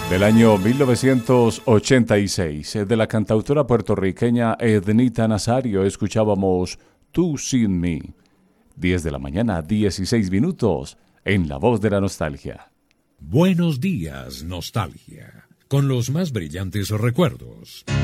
Del año 1986, de la cantautora puertorriqueña Ednita Nazario, escuchábamos Tú Sin Mí. 10 de la mañana, 16 minutos, en La Voz de la Nostalgia. Buenos días, nostalgia, con los más brillantes recuerdos.